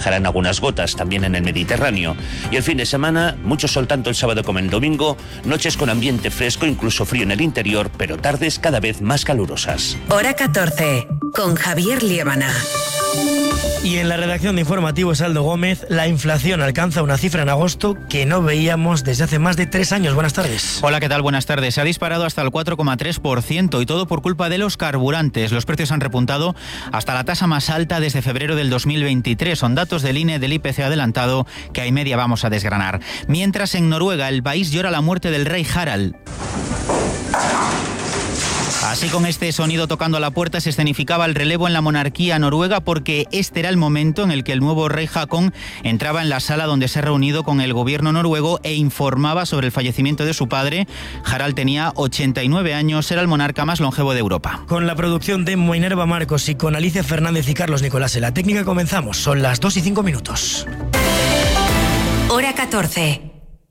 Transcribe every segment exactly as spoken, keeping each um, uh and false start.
dejarán algunas gotas también en el Mediterráneo. Y el fin de semana, mucho sol tanto el sábado como el domingo, noches con ambiente fresco, incluso frío en el interior, pero tardes cada vez más calurosas. Hora catorce, con Javier Liébana. Y en la redacción de Informativos, Aldo Gómez, la inflación alcanza una cifra en agosto que no veíamos desde hace más de tres años. Buenas tardes. Hola, ¿qué tal? Buenas tardes. Se ha disparado hasta el cuatro coma tres por ciento y todo por culpa de los carburantes. Los precios han repuntado hasta la tasa más alta desde febrero del dos mil veintitrés. Son datos del I N E del I P C adelantado que a y media vamos a desgranar. Mientras en Noruega el país llora la muerte del rey Harald. Así, con este sonido tocando a la puerta, se escenificaba el relevo en la monarquía noruega, porque este era el momento en el que el nuevo rey Haakon entraba en la sala donde se ha reunido con el gobierno noruego e informaba sobre el fallecimiento de su padre. Harald tenía ochenta y nueve años, era el monarca más longevo de Europa. Con la producción de Minerva Marcos y con Alicia Fernández y Carlos Nicolás en la técnica comenzamos. Son las dos y cinco minutos. Hora catorce.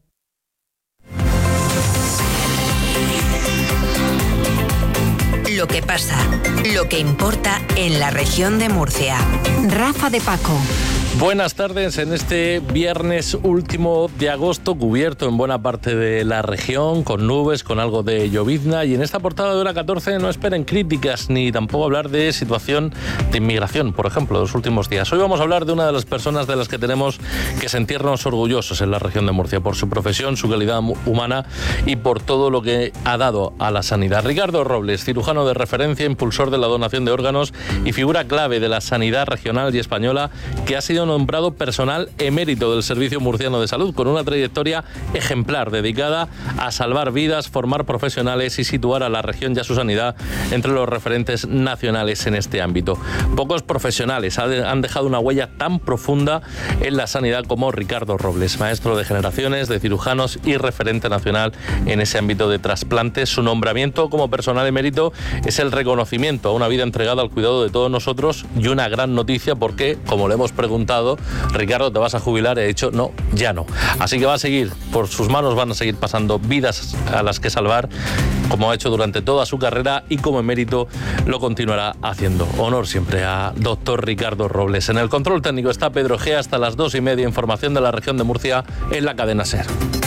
Lo que pasa, lo que importa en la región de Murcia. Rafa de Paco. Buenas tardes en este viernes último de agosto, cubierto en buena parte de la región, con nubes, con algo de llovizna, y en esta portada de Hora catorce no esperen críticas ni tampoco hablar de situación de inmigración, por ejemplo, de los últimos días. Hoy vamos a hablar de una de las personas de las que tenemos que sentirnos orgullosos en la región de Murcia, por su profesión, su calidad humana y por todo lo que ha dado a la sanidad. Ricardo Robles, cirujano de referencia, impulsor de la donación de órganos y figura clave de la sanidad regional y española, que ha sido nombrado personal emérito del Servicio Murciano de Salud, con una trayectoria ejemplar dedicada a salvar vidas, formar profesionales y situar a la región y a su sanidad entre los referentes nacionales en este ámbito. Pocos profesionales han dejado una huella tan profunda en la sanidad como Ricardo Robles, maestro de generaciones de cirujanos y referente nacional en ese ámbito de trasplantes. Su nombramiento como personal emérito es el reconocimiento a una vida entregada al cuidado de todos nosotros y una gran noticia porque, como le hemos preguntado, Ricardo, ¿te vas a jubilar? He dicho, no, ya no. Así que va a seguir, por sus manos van a seguir pasando vidas a las que salvar, como ha hecho durante toda su carrera, y como emérito lo continuará haciendo. Honor siempre a doctor Ricardo Robles. En el control técnico está Pedro G. Hasta las dos y media, información de la región de Murcia en la cadena SER.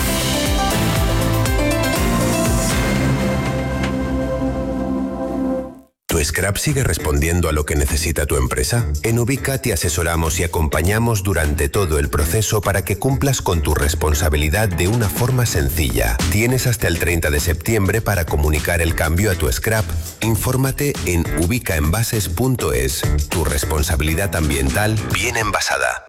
¿Tu scrap sigue respondiendo a lo que necesita tu empresa? En Ubica te asesoramos y acompañamos durante todo el proceso para que cumplas con tu responsabilidad de una forma sencilla. Tienes hasta el treinta de septiembre para comunicar el cambio a tu scrap. Infórmate en ubicaenvases punto es. Tu responsabilidad ambiental bien envasada.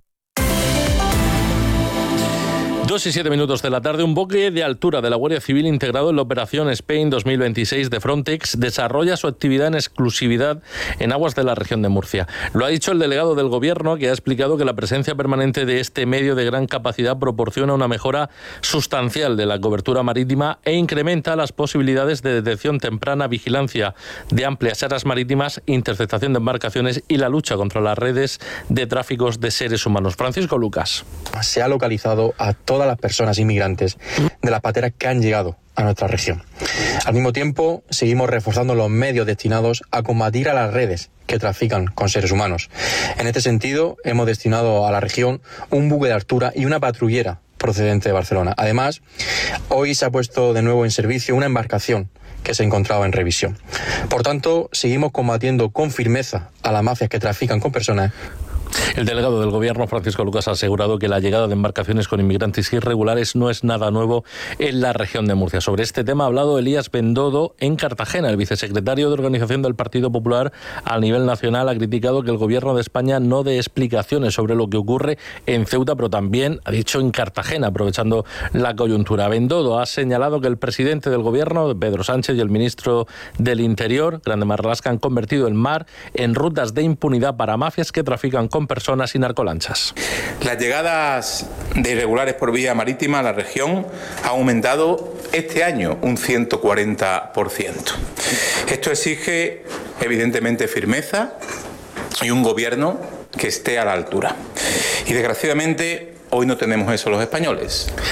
Dos y siete minutos de la tarde. Un buque de altura de la Guardia Civil integrado en la operación Spain dos mil veintiséis de Frontex desarrolla su actividad en exclusividad en aguas de la región de Murcia. Lo ha dicho el delegado del Gobierno, que ha explicado que la presencia permanente de este medio de gran capacidad proporciona una mejora sustancial de la cobertura marítima e incrementa las posibilidades de detección temprana, vigilancia de amplias áreas marítimas, interceptación de embarcaciones y la lucha contra las redes de tráficos de seres humanos. Francisco Lucas. Se ha localizado a todos todas las personas inmigrantes de las pateras que han llegado a nuestra región. Al mismo tiempo, seguimos reforzando los medios destinados a combatir a las redes que trafican con seres humanos. En este sentido, hemos destinado a la región un buque de altura y una patrullera procedente de Barcelona. Además, hoy se ha puesto de nuevo en servicio una embarcación que se encontraba en revisión. Por tanto, seguimos combatiendo con firmeza a las mafias que trafican con personas. El delegado del Gobierno, Francisco Lucas, ha asegurado que la llegada de embarcaciones con inmigrantes irregulares no es nada nuevo en la región de Murcia. Sobre este tema ha hablado Elías Bendodo en Cartagena. El vicesecretario de Organización del Partido Popular a nivel nacional ha criticado que el Gobierno de España no dé explicaciones sobre lo que ocurre en Ceuta, pero también ha dicho en Cartagena, aprovechando la coyuntura. Bendodo ha señalado que el presidente del Gobierno, Pedro Sánchez, y el ministro del Interior, Grande Marlaska, han convertido el mar en rutas de impunidad para mafias que trafican con personas y narcolanchas. Las llegadas de irregulares por vía marítima a la región ha aumentado este año un ciento cuarenta por ciento. Esto exige evidentemente firmeza y un gobierno que esté a la altura. Y desgraciadamente hoy no tenemos eso los españoles.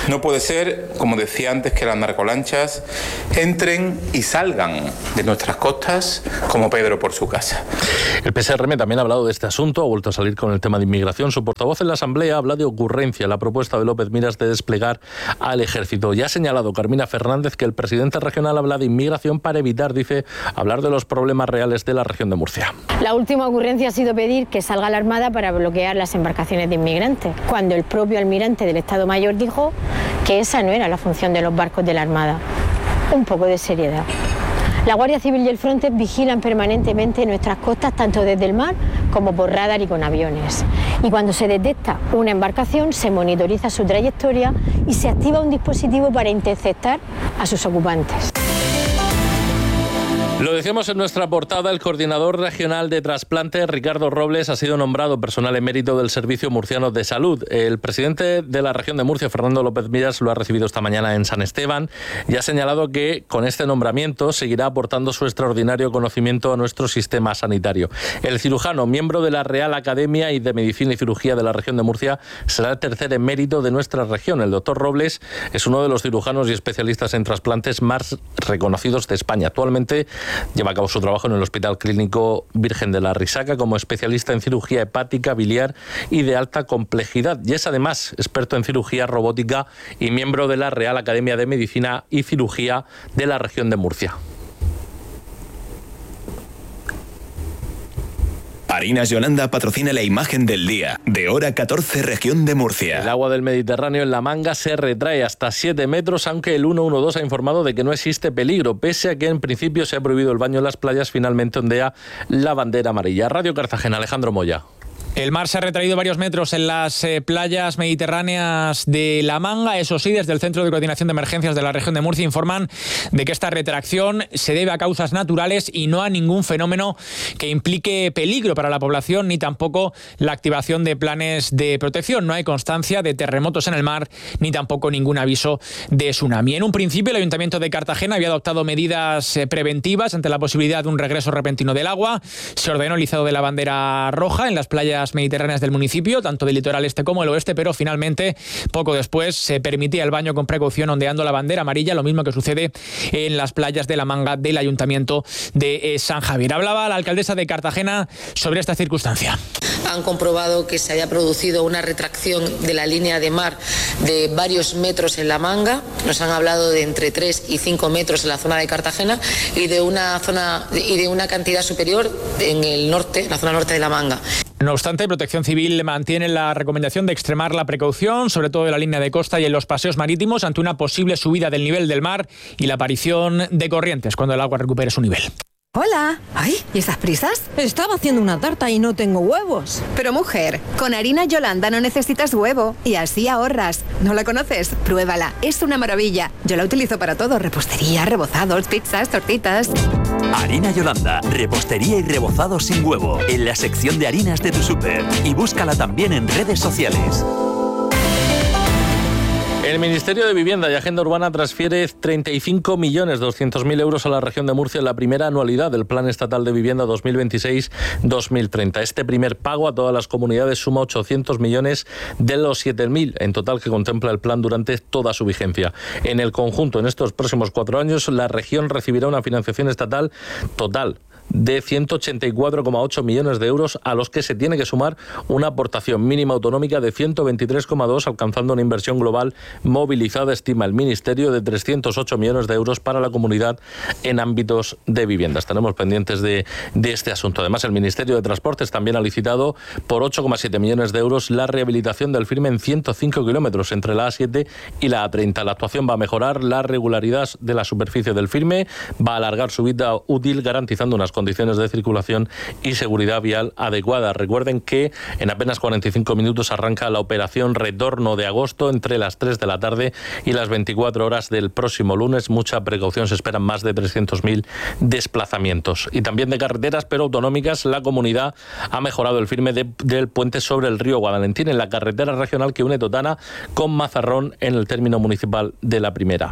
No puede ser, como decía antes, que las narcolanchas entren y salgan de nuestras costas como Pedro por su casa. El P S R M también ha hablado de este asunto, ha vuelto a salir con el tema de inmigración. Su portavoz en la Asamblea habla de ocurrencia, la propuesta de López Miras de desplegar al ejército. Ya ha señalado Carmina Fernández que el presidente regional habla de inmigración para evitar, dice, hablar de los problemas reales de la región de Murcia. La última ocurrencia ha sido pedir que salga la Armada para bloquear las embarcaciones de inmigrantes, cuando el propio almirante del Estado Mayor dijo que esa no era la función de los barcos de la Armada. Un poco de seriedad. La Guardia Civil y el Frontex vigilan permanentemente nuestras costas, tanto desde el mar como por radar y con aviones. Y cuando se detecta una embarcación, se monitoriza su trayectoria y se activa un dispositivo para interceptar a sus ocupantes. Lo decíamos en nuestra portada, el coordinador regional de trasplantes, Ricardo Robles, ha sido nombrado personal emérito del Servicio Murciano de Salud. El presidente de la región de Murcia, Fernando López Miras, lo ha recibido esta mañana en San Esteban y ha señalado que con este nombramiento seguirá aportando su extraordinario conocimiento a nuestro sistema sanitario. El cirujano, miembro de la Real Academia y de Medicina y Cirugía de la región de Murcia, será el tercer emérito de nuestra región. El doctor Robles es uno de los cirujanos y especialistas en trasplantes más reconocidos de España. Actualmente lleva a cabo su trabajo en el Hospital Clínico Virgen de la Risaca como especialista en cirugía hepática, biliar y de alta complejidad. Y es además experto en cirugía robótica y miembro de la Real Academia de Medicina y Cirugía de la región de Murcia. Harinas Yolanda patrocina la imagen del día, de hora catorce, región de Murcia. El agua del Mediterráneo en La Manga se retrae hasta siete metros, aunque el ciento doce ha informado de que no existe peligro, pese a que en principio se ha prohibido el baño en las playas. Finalmente ondea la bandera amarilla. Radio Cartagena, Alejandro Moya. El mar se ha retraído varios metros en las eh, playas mediterráneas de La Manga. Eso sí, desde el Centro de Coordinación de Emergencias de la región de Murcia informan de que esta retracción se debe a causas naturales y no a ningún fenómeno que implique peligro para la población, ni tampoco la activación de planes de protección. No hay constancia de terremotos en el mar, ni tampoco ningún aviso de tsunami. En un principio, el Ayuntamiento de Cartagena había adoptado medidas eh, preventivas ante la posibilidad de un regreso repentino del agua. Se ordenó el izado de la bandera roja en las playas mediterráneas del municipio, tanto del litoral este como el oeste, pero finalmente, poco después, se permitía el baño con precaución ondeando la bandera amarilla, lo mismo que sucede en las playas de La Manga del Ayuntamiento de San Javier. Hablaba la alcaldesa de Cartagena sobre esta circunstancia. Han comprobado que se haya producido una retracción de la línea de mar de varios metros en La Manga. Nos han hablado de entre tres y cinco metros en la zona de Cartagena y de una zona y de una cantidad superior en el norte, en la zona norte de La Manga. No obstante, Protección Civil mantiene la recomendación de extremar la precaución, sobre todo en la línea de costa y en los paseos marítimos, ante una posible subida del nivel del mar y la aparición de corrientes cuando el agua recupere su nivel. Hola. Ay, ¿y esas prisas? Estaba haciendo una tarta y no tengo huevos. Pero mujer, con harina Yolanda no necesitas huevo y así ahorras. ¿No la conoces? Pruébala, es una maravilla. Yo la utilizo para todo, repostería, rebozados, pizzas, tortitas. Harina Yolanda, repostería y rebozados sin huevo, en la sección de harinas de tu súper. Y búscala también en redes sociales. El Ministerio de Vivienda y Agenda Urbana transfiere treinta y cinco millones doscientos mil euros a la región de Murcia en la primera anualidad del Plan Estatal de Vivienda dos mil veintiséis dos mil treinta. Este primer pago a todas las comunidades suma ochocientos millones de los siete mil en total que contempla el plan durante toda su vigencia. En el conjunto, en estos próximos cuatro años, la región recibirá una financiación estatal total de ciento ochenta y cuatro coma ocho millones de euros, a los que se tiene que sumar una aportación mínima autonómica de ciento veintitrés coma dos, alcanzando una inversión global movilizada, estima el Ministerio, de trescientos ocho millones de euros para la comunidad en ámbitos de vivienda. Estaremos pendientes de, de este asunto. Además, el Ministerio de Transportes también ha licitado por ocho coma siete millones de euros la rehabilitación del firme en ciento cinco kilómetros entre la A siete y la A treinta. La actuación va a mejorar la regularidad de la superficie del firme, va a alargar su vida útil, garantizando unas condiciones de circulación y seguridad vial adecuadas. Recuerden que en apenas cuarenta y cinco minutos arranca la operación Retorno de Agosto entre las tres de la tarde y las veinticuatro horas del próximo lunes. Mucha precaución, se esperan más de trescientos mil desplazamientos. Y también de carreteras, pero autonómicas, la comunidad ha mejorado el firme de, del puente sobre el río Guadalentín en la carretera regional que une Totana con Mazarrón en el término municipal de la Primera.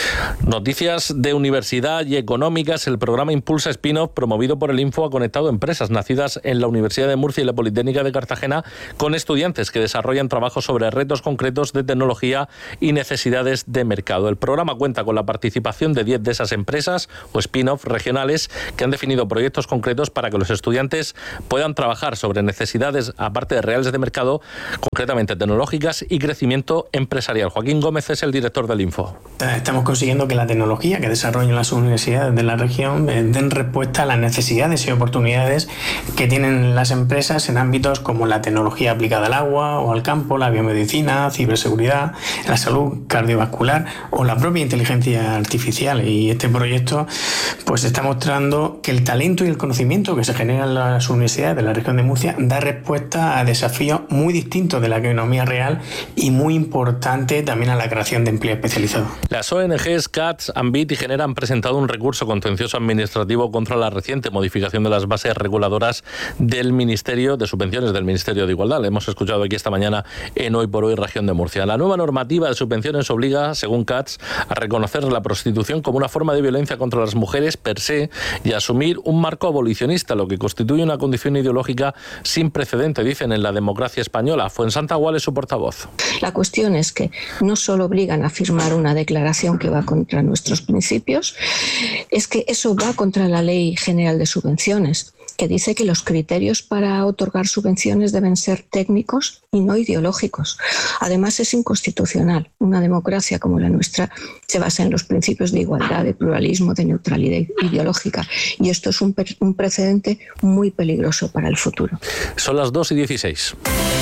Noticias de universidad y económicas. El programa Impulsa Spin-off, promovido por el Info, ha conectado empresas nacidas en la Universidad de Murcia y la Politécnica de Cartagena con estudiantes que desarrollan trabajos sobre retos concretos de tecnología y necesidades de mercado. El programa cuenta con la participación de diez de esas empresas o spin-off regionales que han definido proyectos concretos para que los estudiantes puedan trabajar sobre necesidades, aparte de reales de mercado, concretamente tecnológicas y crecimiento empresarial. Joaquín Gómez es el director del Info. Estamos consiguiendo que la tecnología que desarrollan las universidades de la región den respuesta a las necesidades y oportunidades que tienen las empresas en ámbitos como la tecnología aplicada al agua o al campo, la biomedicina, ciberseguridad, la salud cardiovascular o la propia inteligencia artificial. Y este proyecto pues está mostrando que el talento y el conocimiento que se genera en las universidades de la región de Murcia da respuesta a desafíos muy distintos de la economía real y muy importante también a la creación de empleo especializado. Las O N Gs C A T S, Ambit y Genera han presentado un recurso contencioso administrativo contra la reciente modificación de las bases reguladoras del Ministerio de Subvenciones del Ministerio de Igualdad. Le hemos escuchado aquí esta mañana en Hoy por Hoy, Región de Murcia. La nueva normativa de subvenciones obliga, según C A T S, a reconocer la prostitución como una forma de violencia contra las mujeres per se y a asumir un marco abolicionista, lo que constituye una condición ideológica sin precedente, dicen, en la democracia española. Fuensanta Gual es su portavoz. La cuestión es que no solo obligan a firmar una declaración que va contra nuestros principios, es que eso va contra la Ley General de Subvenciones, que dice que los criterios para otorgar subvenciones deben ser técnicos y no ideológicos. Además, es inconstitucional. Una democracia como la nuestra se basa en los principios de igualdad, de pluralismo, de neutralidad ideológica. Y esto es un, un precedente muy peligroso para el futuro. Son las dos y dieciséis.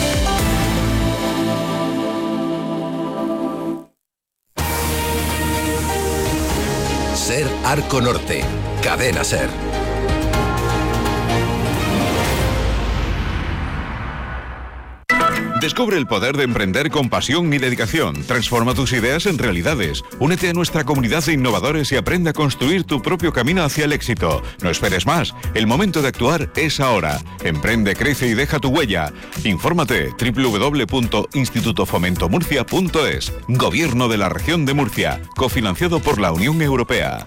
Ser Arco Norte, Cadena Ser. Descubre el poder de emprender con pasión y dedicación. Transforma tus ideas en realidades. Únete a nuestra comunidad de innovadores y aprende a construir tu propio camino hacia el éxito. No esperes más. El momento de actuar es ahora. Emprende, crece y deja tu huella. Infórmate doble u doble u doble u punto instituto fomento murcia punto es. Gobierno de la Región de Murcia. Cofinanciado por la Unión Europea.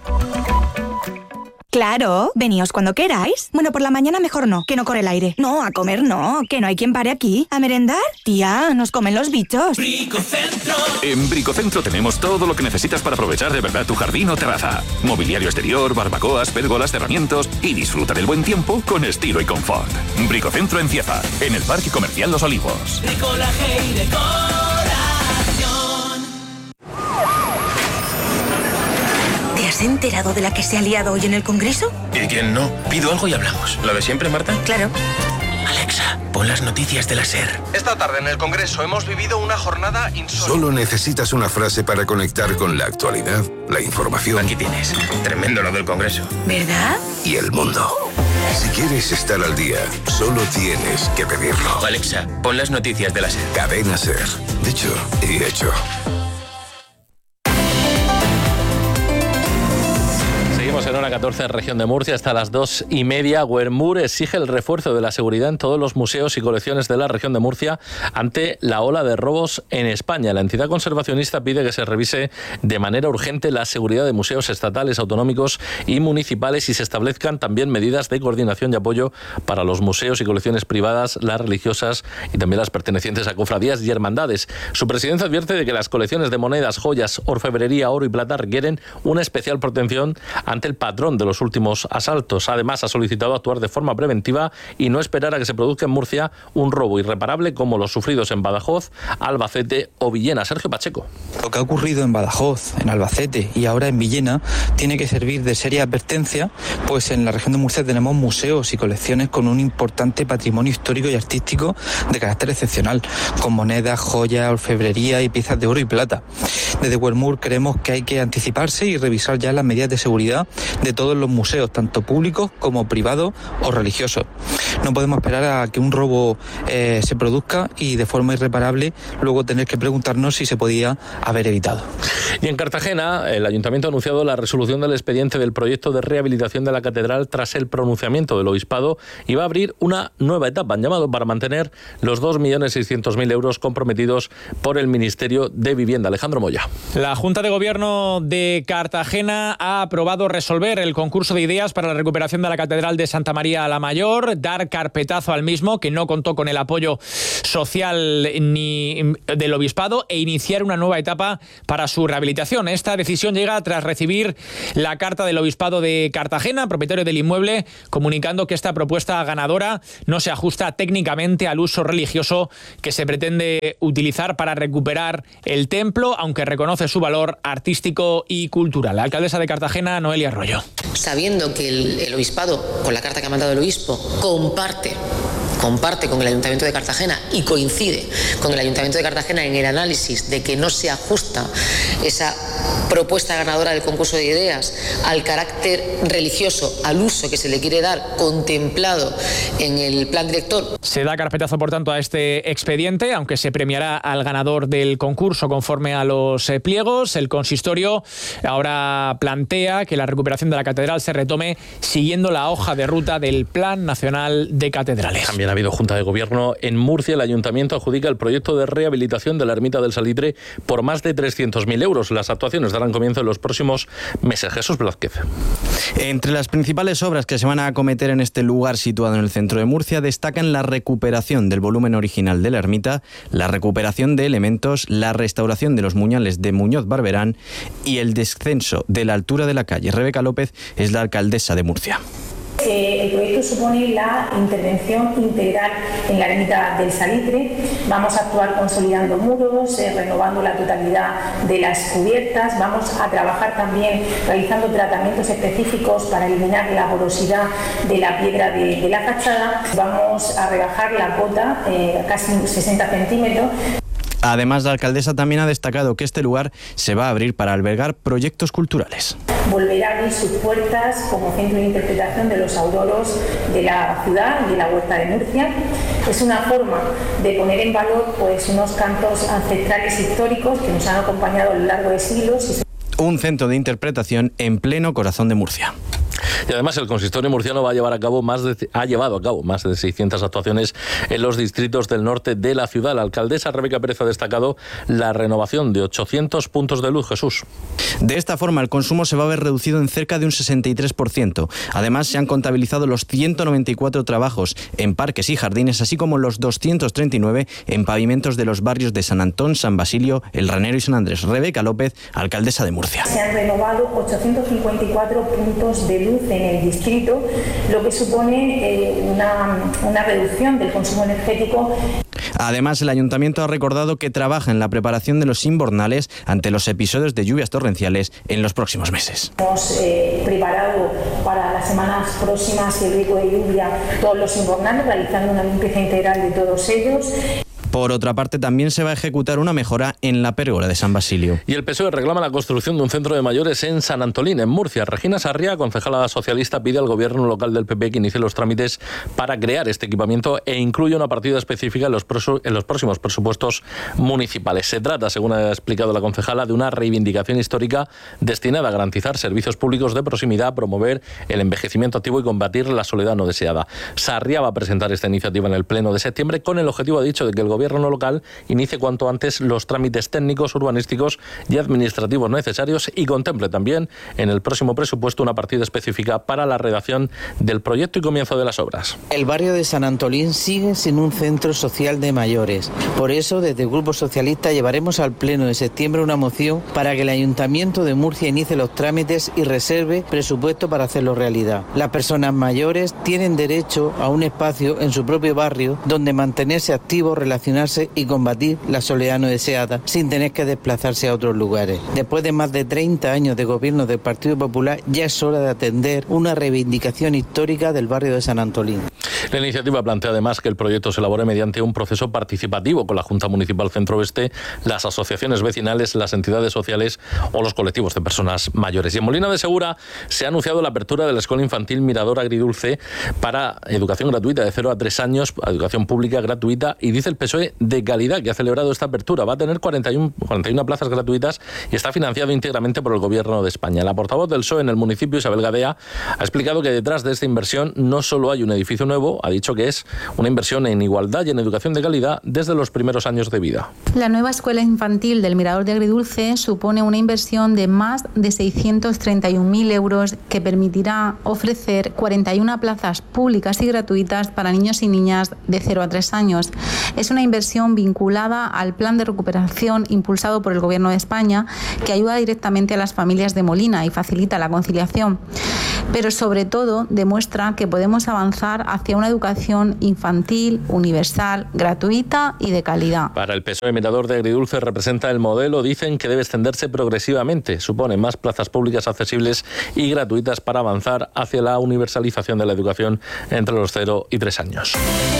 Claro, veníos cuando queráis. Bueno, por la mañana mejor no, que no corre el aire. No, a comer no, que no hay quien pare aquí. ¿A merendar? Tía, nos comen los bichos. Bricocentro. En Bricocentro tenemos todo lo que necesitas para aprovechar de verdad tu jardín o terraza. Mobiliario exterior, barbacoas, pérgolas, cerramientos y disfruta del buen tiempo con estilo y confort. Bricocentro en Cieza, en el Parque Comercial Los Olivos. Bricolaje y decoración. ¿Te has enterado de la que se ha liado hoy en el Congreso? ¿Y quién no? Pido algo y hablamos. ¿Lo de siempre, Marta? Claro. Alexa, pon las noticias de la SER. Esta tarde en el Congreso hemos vivido una jornada insólita. Solo necesitas una frase para conectar con la actualidad, la información. Aquí tienes. Tremendo lo del Congreso. ¿Verdad? Y el mundo. Si quieres estar al día, solo tienes que pedirlo. Alexa, pon las noticias de la SER. Cadena SER. Dicho y hecho. En hora catorce, región de Murcia, hasta las dos y media. Wermur exige el refuerzo de la seguridad en todos los museos y colecciones de la región de Murcia ante la ola de robos en España. La entidad conservacionista pide que se revise de manera urgente la seguridad de museos estatales, autonómicos y municipales y se establezcan también medidas de coordinación y apoyo para los museos y colecciones privadas, las religiosas y también las pertenecientes a cofradías y hermandades. Su presidencia advierte de que las colecciones de monedas, joyas, orfebrería, oro y plata requieren una especial protección ante el patrón de los últimos asaltos. Además, ha solicitado actuar de forma preventiva y no esperar a que se produzca en Murcia un robo irreparable como los sufridos en Badajoz, Albacete o Villena. Sergio Pacheco. Lo que ha ocurrido en Badajoz, en Albacete y ahora en Villena tiene que servir de seria advertencia, pues en la región de Murcia tenemos museos y colecciones con un importante patrimonio histórico y artístico de carácter excepcional, con monedas, joyas, orfebrería y piezas de oro y plata. Desde Wermur creemos que hay que anticiparse y revisar ya las medidas de seguridad de todos los museos, tanto públicos como privados o religiosos. No podemos esperar a que un robo eh, se produzca y de forma irreparable luego tener que preguntarnos si se podía haber evitado. Y en Cartagena, el Ayuntamiento ha anunciado la resolución del expediente del proyecto de rehabilitación de la catedral tras el pronunciamiento del obispado y va a abrir una nueva etapa. Han llamado para mantener los dos millones seiscientos mil euros comprometidos por el Ministerio de Vivienda. Alejandro Moya. La Junta de Gobierno de Cartagena ha aprobado resolver el concurso de ideas para la recuperación de la Catedral de Santa María la Mayor, dar carpetazo al mismo, que no contó con el apoyo social ni del obispado, e iniciar una nueva etapa para su rehabilitación. Esta decisión llega tras recibir la carta del obispado de Cartagena, propietario del inmueble, comunicando que esta propuesta ganadora no se ajusta técnicamente al uso religioso que se pretende utilizar para recuperar el templo, aunque reconoce su valor artístico y cultural. La alcaldesa de Cartagena, Noelia Arroyo. Sabiendo que el, el obispado, con la carta que ha mandado el obispo, comparte comparte con el Ayuntamiento de Cartagena y coincide con el Ayuntamiento de Cartagena en el análisis de que no se ajusta esa propuesta ganadora del concurso de ideas al carácter religioso, al uso que se le quiere dar contemplado en el plan director. Se da carpetazo, por tanto, a este expediente, aunque se premiará al ganador del concurso conforme a los pliegos. El consistorio ahora plantea que la recuperación de la catedral se retome siguiendo la hoja de ruta del Plan Nacional de Catedrales. También ha habido Junta de Gobierno en Murcia. El Ayuntamiento adjudica el proyecto de rehabilitación de la Ermita del Salitre por más de trescientos mil euros. Las actuaciones darán comienzo en los próximos meses. Jesús Blázquez. Entre las principales obras que se van a acometer en este lugar situado en el centro de Murcia destacan la recuperación del volumen original de la ermita, la recuperación de elementos, la restauración de los muñales de Muñoz Barberán y el descenso de la altura de la calle. Rebeca López es la alcaldesa de Murcia. Eh, el proyecto supone la intervención integral en la ermita del Salitre. Vamos a actuar consolidando muros, eh, renovando la totalidad de las cubiertas. Vamos a trabajar también realizando tratamientos específicos para eliminar la porosidad de la piedra de, de la fachada. Vamos a rebajar la cota eh, a casi sesenta centímetros. Además, la alcaldesa también ha destacado que este lugar se va a abrir para albergar proyectos culturales. Volverá a abrir sus puertas como centro de interpretación de los auroros de la ciudad y de la Huerta de Murcia. Es una forma de poner en valor pues, unos cantos ancestrales históricos que nos han acompañado a lo largo de siglos. Un centro de interpretación en pleno corazón de Murcia. Y además el consistorio murciano va a llevar a cabo más de, ha llevado a cabo más de seiscientas actuaciones en los distritos del norte de la ciudad. La alcaldesa Rebeca Pérez ha destacado la renovación de ochocientos puntos de luz. Jesús. De esta forma, el consumo se va a ver reducido en cerca de un sesenta y tres por ciento. Además, se han contabilizado los ciento noventa y cuatro trabajos en parques y jardines, así como los doscientos treinta y nueve en pavimentos de los barrios de San Antón, San Basilio, El Ranero y San Andrés. Rebeca López, alcaldesa de Murcia. Se han renovado ochocientos cincuenta y cuatro puntos de luz en el distrito, lo que supone eh, una, una reducción del consumo energético. Además, el ayuntamiento ha recordado que trabaja en la preparación de los invernales ante los episodios de lluvias torrenciales en los próximos meses. Hemos eh, preparado para las semanas próximas y el riesgo de lluvia todos los invernales, realizando una limpieza integral de todos ellos. Por otra parte, también se va a ejecutar una mejora en la pérgola de San Basilio. Y el P S O E reclama la construcción de un centro de mayores en San Antolín, en Murcia. Regina Sarria, concejala socialista, pide al gobierno local del P P que inicie los trámites para crear este equipamiento e incluya una partida específica en los, en los próximos presupuestos municipales. Se trata, según ha explicado la concejala, de una reivindicación histórica destinada a garantizar servicios públicos de proximidad, promover el envejecimiento activo y combatir la soledad no deseada. Sarria va a presentar esta iniciativa en el pleno de septiembre con el objetivo, ha dicho, de que el gobierno gobierno local inicie cuanto antes los trámites técnicos, urbanísticos y administrativos necesarios y contemple también en el próximo presupuesto una partida específica para la redacción del proyecto y comienzo de las obras. El barrio de San Antolín sigue sin un centro social de mayores. Por eso, desde el Grupo Socialista llevaremos al Pleno de septiembre una moción para que el Ayuntamiento de Murcia inicie los trámites y reserve presupuesto para hacerlo realidad. Las personas mayores tienen derecho a un espacio en su propio barrio donde mantenerse activos relacionados relacionarse y combatir la soledad no deseada sin tener que desplazarse a otros lugares. Después de más de treinta años de gobierno del Partido Popular, ya es hora de atender una reivindicación histórica del barrio de San Antolín. La iniciativa plantea además que el proyecto se elabore mediante un proceso participativo con la Junta Municipal Centro Oeste, las asociaciones vecinales, las entidades sociales o los colectivos de personas mayores. Y en Molina de Segura se ha anunciado la apertura de la Escuela Infantil Mirador Agridulce para educación gratuita de cero a tres años, educación pública gratuita, y dice el P S O E de calidad, que ha celebrado esta apertura. Va a tener cuarenta y una, cuarenta y una plazas gratuitas y está financiado íntegramente por el Gobierno de España. La portavoz del P S O E en el municipio, Isabel Gadea, ha explicado que detrás de esta inversión no solo hay un edificio nuevo, ha dicho que es una inversión en igualdad y en educación de calidad desde los primeros años de vida. La nueva escuela infantil del Mirador de Agridulce supone una inversión de más de seiscientos treinta y un mil euros que permitirá ofrecer cuarenta y una plazas públicas y gratuitas para niños y niñas de cero a tres años. Es una inversión vinculada al plan de recuperación impulsado por el Gobierno de España, que ayuda directamente a las familias de Molina y facilita la conciliación. Pero sobre todo demuestra que podemos avanzar hacia una educación infantil, universal, gratuita y de calidad. Para el P S O E, Mirador de Agridulce representa el modelo, dicen que debe extenderse progresivamente. Supone más plazas públicas accesibles y gratuitas para avanzar hacia la universalización de la educación entre los cero y tres años.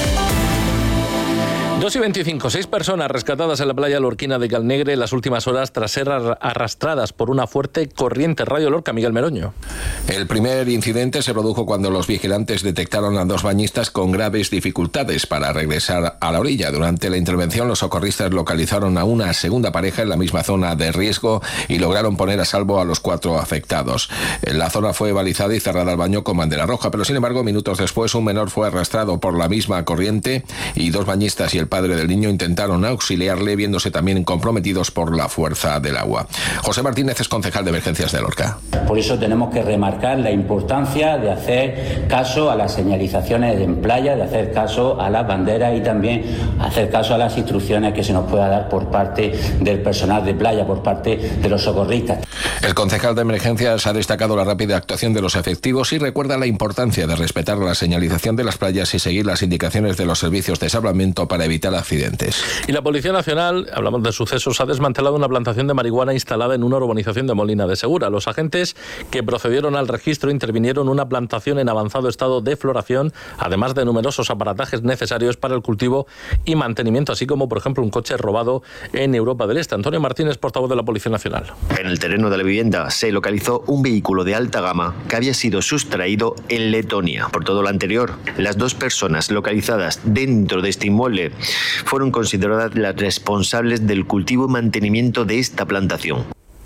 dos y veinticinco, seis personas rescatadas en la playa lorquina de Calnegre en las últimas horas tras ser arrastradas por una fuerte corriente. Radio Lorca, Miguel Meroño. El primer incidente se produjo cuando los vigilantes detectaron a dos bañistas con graves dificultades para regresar a la orilla. Durante la intervención, los socorristas localizaron a una segunda pareja en la misma zona de riesgo y lograron poner a salvo a los cuatro afectados. La zona fue balizada y cerrada al baño con bandera roja, pero sin embargo, minutos después, un menor fue arrastrado por la misma corriente y dos bañistas y el padre del niño intentaron auxiliarle, viéndose también comprometidos por la fuerza del agua. José Martínez es concejal de emergencias de Lorca. Por eso tenemos que remarcar la importancia de hacer caso a las señalizaciones en playa, de hacer caso a las banderas y también hacer caso a las instrucciones que se nos pueda dar por parte del personal de playa, por parte de los socorristas. El concejal de emergencias ha destacado la rápida actuación de los efectivos y recuerda la importancia de respetar la señalización de las playas y seguir las indicaciones de los servicios de salvamento para evitar accidentes. Y la Policía Nacional, hablamos de sucesos, ha desmantelado una plantación de marihuana instalada en una urbanización de Molina de Segura. Los agentes que procedieron al registro intervinieron una plantación en avanzado estado de floración, además de numerosos aparatajes necesarios para el cultivo y mantenimiento, así como, por ejemplo, un coche robado en Europa del Este. Antonio Martínez, portavoz de la Policía Nacional. En el terreno de la vivienda se localizó un vehículo de alta gama que había sido sustraído en Letonia. Por todo lo anterior, las dos personas localizadas dentro de este inmueble fueron consideradas las responsables del cultivo y mantenimiento de esta plantación.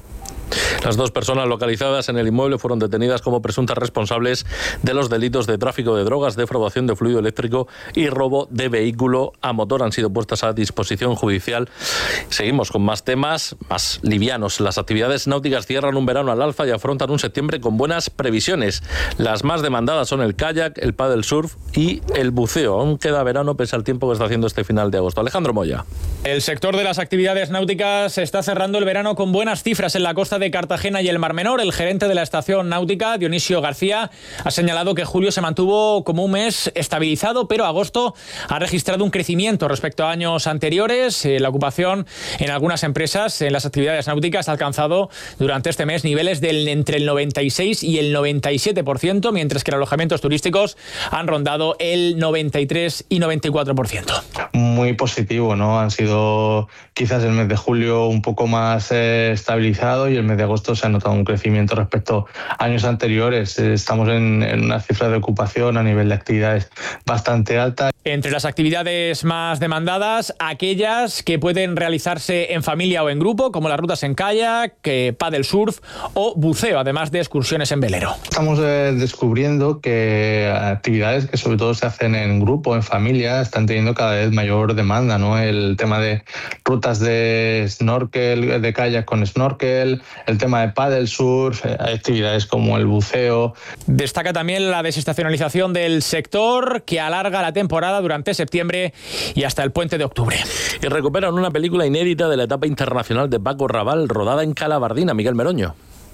Las dos personas localizadas en el inmueble fueron detenidas como presuntas responsables de los delitos de tráfico de drogas, defraudación de fluido eléctrico y robo de vehículo a motor. Han sido puestas a disposición judicial. Seguimos con más temas, más livianos. Las actividades náuticas cierran un verano al alza y afrontan un septiembre con buenas previsiones. Las más demandadas son el kayak, el paddle surf y el buceo. Aún queda verano pese al tiempo que está haciendo este final de agosto. Alejandro Moya. El sector de las actividades náuticas está cerrando el verano con buenas cifras en la costa de Cartagena y el Mar Menor. El gerente de la estación náutica, Dionisio García, ha señalado que julio se mantuvo como un mes estabilizado, pero agosto ha registrado un crecimiento respecto a años anteriores. Eh, la ocupación en algunas empresas en las actividades náuticas ha alcanzado durante este mes niveles del entre el noventa y seis y el noventa y siete por ciento, mientras que en alojamientos turísticos han rondado el noventa y tres y noventa y cuatro por ciento. Muy positivo, ¿no? Han sido quizás el mes de julio un poco más eh, estabilizado y el mes de agosto se ha notado un crecimiento respecto a años anteriores. Estamos en, en una cifra de ocupación a nivel de actividades bastante alta. Entre las actividades más demandadas, aquellas que pueden realizarse en familia o en grupo, como las rutas en kayak, paddle surf o buceo, además de excursiones en velero. Estamos eh, descubriendo que actividades que sobre todo se hacen en grupo, en familia, están teniendo cada vez mayor demanda, ¿no? El tema de rutas de snorkel, de kayak con snorkel, el tema de paddle surf, eh, actividades como el buceo. Destaca también la desestacionalización del sector, que alarga la temporada durante septiembre y hasta el puente de octubre. Y recuperan una película inédita de la etapa internacional de Paco Rabanne, rodada en Calabardina. Miguel Meroño.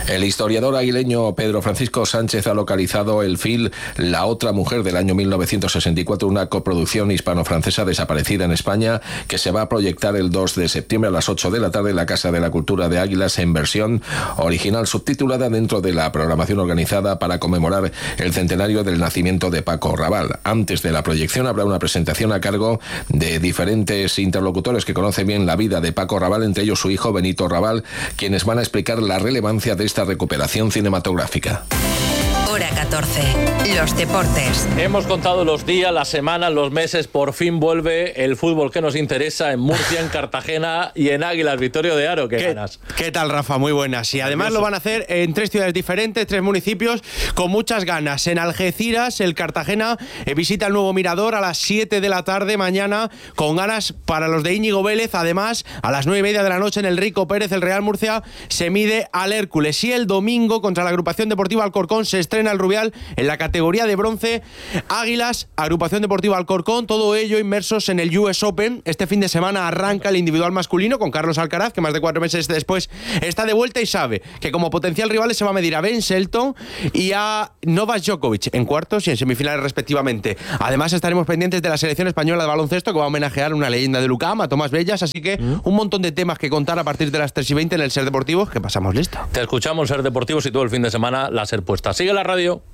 El historiador aguileño Pedro Francisco Sánchez ha localizado el film La otra mujer del año mil novecientos sesenta y cuatro, una coproducción hispano-francesa desaparecida en España, que se va a proyectar el dos de septiembre a las ocho de la tarde en la Casa de la Cultura de Águilas en versión original subtitulada dentro de la programación organizada para conmemorar el centenario del nacimiento de Paco Raval. Antes de la proyección habrá una presentación a cargo de diferentes interlocutores que conocen bien la vida de Paco Raval, entre ellos su hijo Benito Raval, quienes van a explicar la relevancia de esta recuperación cinematográfica. Hora catorce. Los deportes. Hemos contado los días, las semanas, los meses. Por fin vuelve el fútbol que nos interesa en Murcia, en Cartagena y en Águilas. Vittorio de Aro, ¿qué, ¿Qué ganas? ¿Qué tal, Rafa? Muy buenas. Y además Adiós. Lo van a hacer en tres ciudades diferentes, tres municipios, con muchas ganas. En Algeciras, el Cartagena eh, visita el nuevo Mirador a las siete de la tarde mañana, con ganas para los de Íñigo Vélez. Además, a las nueve y media de la noche en el Rico Pérez, el Real Murcia se mide al Hércules. Y el domingo, contra la Agrupación Deportiva Alcorcón, se estrena el Rubial en la categoría de bronce. Águilas, Agrupación Deportiva Alcorcón, todo ello inmersos en el U S Open. Este fin de semana arranca el individual masculino con Carlos Alcaraz, que más de cuatro meses después está de vuelta y sabe que como potencial rivales se va a medir a Ben Shelton y a Novak Djokovic en cuartos y en semifinales respectivamente. Además estaremos pendientes de la selección española de baloncesto, que va a homenajear a una leyenda de Lucam, a Tomás Bellas, así que mm. un montón de temas que contar a partir de las tres y veinte en el Ser Deportivo, que pasamos listo. Te escuchamos, Ser Deportivos, y todo el fin de semana la Ser Puesta. Sigue la radio.